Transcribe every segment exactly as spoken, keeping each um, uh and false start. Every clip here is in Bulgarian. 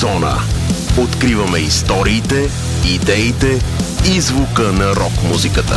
Рок-зона. Откриваме историите, идеите и звука на рок-музиката.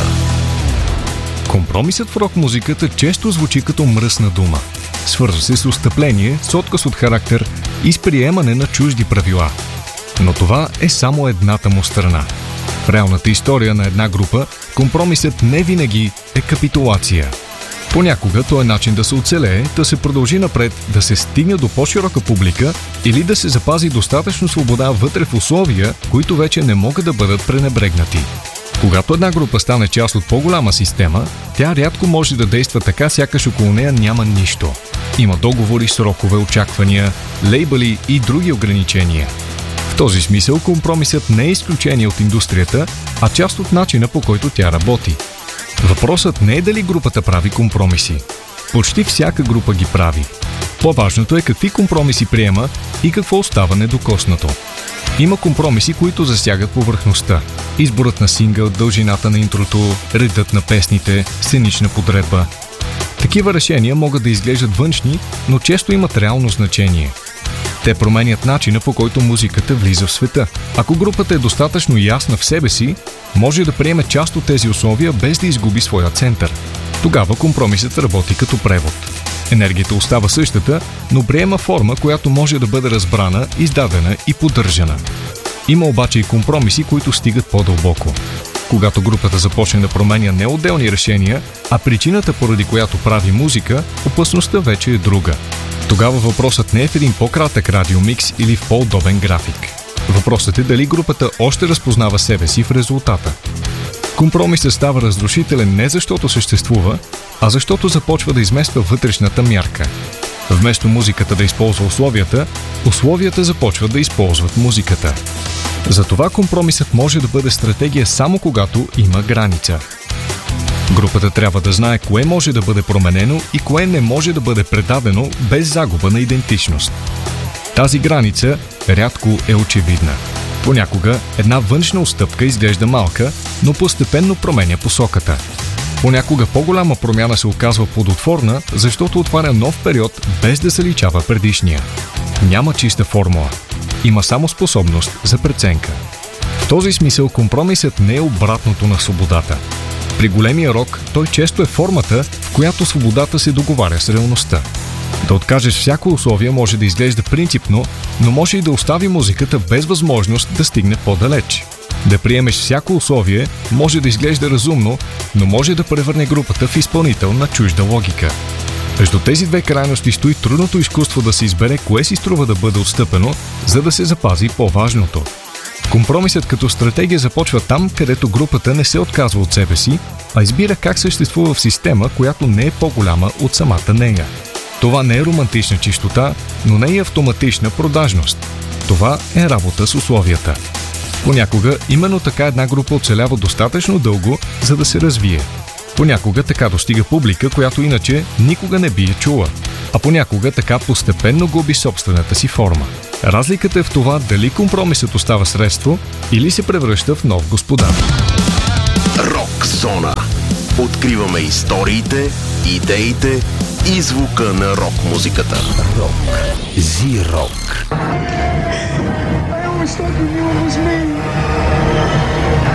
Компромисът в рок-музиката често звучи като мръсна дума. Свързва се с отстъпление, с отказ от характер и с приемане на чужди правила. Но това е само едната му страна. В реалната история на една група, компромисът не винаги е капитулация. Понякога то е начин да се оцелее, да се продължи напред, да се стигне до по-широка публика или да се запази достатъчно свобода вътре в условия, които вече не могат да бъдат пренебрегнати. Когато една група стане част от по-голяма система, тя рядко може да действа така, сякаш около нея няма нищо. Има договори, срокове, очаквания, лейбъли и други ограничения. В този смисъл компромисът не е изключение от индустрията, а част от начина, по който тя работи. Въпросът не е дали групата прави компромиси. Почти всяка група ги прави. По-важното е какви компромиси приема и какво остава недокоснато. Има компромиси, които засягат повърхността. Изборът на сингъл, дължината на интрото, редът на песните, сценична подредба. Такива решения могат да изглеждат външни, но често имат реално значение. Те променят начина, по който музиката влиза в света. Ако групата е достатъчно ясна в себе си, може да приеме част от тези условия без да изгуби своя център. Тогава компромисът работи като превод. Енергията остава същата, но приема форма, която може да бъде разбрана, издадена и поддържана. Има обаче и компромиси, които стигат по-дълбоко. Когато групата започне да променя не отделни решения, а причината, поради която прави музика, опасността вече е друга. Тогава въпросът не е в един по-кратък радиомикс или в по-удобен график. Въпросът е дали групата още разпознава себе си в резултата. Компромисът става разрушителен не защото съществува, а защото започва да измества вътрешната мярка. Вместо музиката да използва условията, условията започват да използват музиката. Затова компромисът може да бъде стратегия само когато има граница. Групата трябва да знае кое може да бъде променено и кое не може да бъде предадено без загуба на идентичност. Тази граница рядко е очевидна. Понякога една външна отстъпка изглежда малка, но постепенно променя посоката. Понякога по-голяма промяна се оказва плодотворна, защото отваря нов период без да заличава предишния. Няма чиста формула. Има само способност за преценка. В този смисъл компромисът не е обратното на свободата. При големия рок той често е формата, в която свободата се договаря с реалността. Да откажеш всяко условие може да изглежда принципно, но може и да остави музиката без възможност да стигне по-далеч. Да приемеш всяко условие може да изглежда разумно, но може да превърне групата в изпълнител на чужда логика. Между тези две крайности стои трудното изкуство да се избере кое си струва да бъде отстъпено, за да се запази по-важното. Компромисът като стратегия започва там, където групата не се отказва от себе си, а избира как съществува в система, която не е по-голяма от самата нея. Това не е романтична чистота, но не е автоматична продажност. Това е работа с условията. Понякога именно така една група оцелява достатъчно дълго, за да се развие. Понякога така достига публика, която иначе никога не би я чула. А понякога така постепенно губи собствената си форма. Разликата е в това дали компромисът остава средство или се превръща в нов господар. Рок-зона. Откриваме историите, идеите и звука на рок-музиката. Рок. Зи-рок. I always thought you knew it was me.